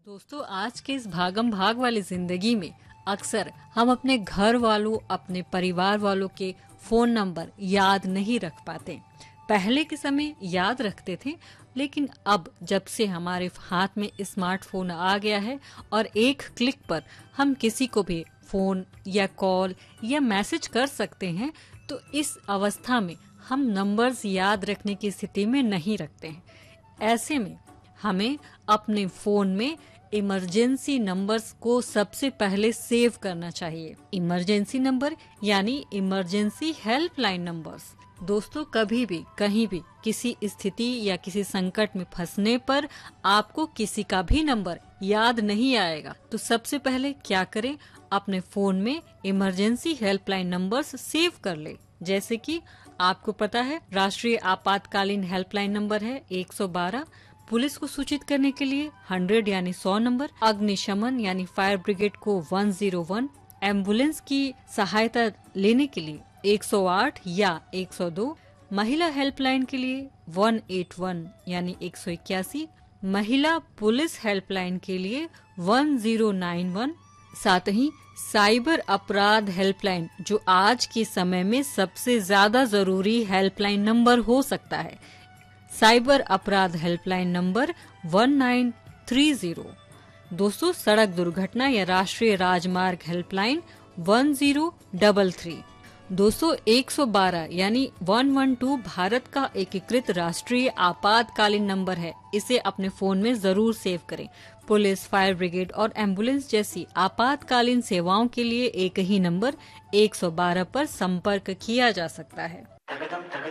दोस्तों, आज के इस भागम भाग वाली जिंदगी में अक्सर हम अपने घर वालों, अपने परिवार वालों के फोन नंबर याद नहीं रख पाते। पहले के समय याद रखते थे, लेकिन अब जब से हमारे हाथ में स्मार्टफोन आ गया है और एक क्लिक पर हम किसी को भी फोन या कॉल या मैसेज कर सकते हैं, तो इस अवस्था में हम नंबर्स याद रखने की स्थिति में नहीं रखते हैं। ऐसे में हमें अपने फोन में इमरजेंसी नंबर्स को सबसे पहले सेव करना चाहिए। इमरजेंसी नंबर यानी इमरजेंसी हेल्पलाइन नंबर्स। दोस्तों, कभी भी कहीं भी किसी स्थिति या किसी संकट में फंसने पर आपको किसी का भी नंबर याद नहीं आएगा, तो सबसे पहले क्या करें, अपने फोन में इमरजेंसी हेल्पलाइन नंबर्स सेव कर ले। जैसे कि आपको पता है, राष्ट्रीय आपातकालीन हेल्पलाइन नंबर है 112, पुलिस को सूचित करने के लिए 100 यानी 100 नंबर, अग्निशमन यानी फायर ब्रिगेड को 101, एम्बुलेंस की सहायता लेने के लिए 108 या 102, महिला हेल्पलाइन के लिए 181 यानी 181, महिला पुलिस हेल्पलाइन के लिए 1091, साथ ही साइबर अपराध हेल्पलाइन, जो आज के समय में सबसे ज्यादा जरूरी हेल्पलाइन नंबर हो सकता है, साइबर अपराध हेल्पलाइन नंबर 1930। दोस्तों, सड़क दुर्घटना या राष्ट्रीय राजमार्ग हेल्पलाइन 1033। दोस्तों, 112 यानी 112 भारत का एकीकृत राष्ट्रीय आपातकालीन नंबर है। इसे अपने फोन में जरूर सेव करें। पुलिस, फायर ब्रिगेड और एम्बुलेंस जैसी आपातकालीन सेवाओं के लिए एक ही नंबर 112 पर संपर्क किया जा सकता है।